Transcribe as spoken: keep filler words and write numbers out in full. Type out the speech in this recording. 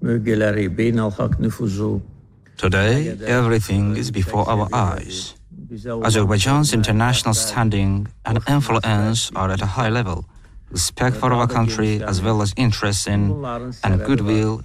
bölgeleri, beynelhalk nüfuzu. Today, everything is before our eyes. Azerbaijan's international standing and influence are at a high level. Respect for our country as well as interest in and goodwill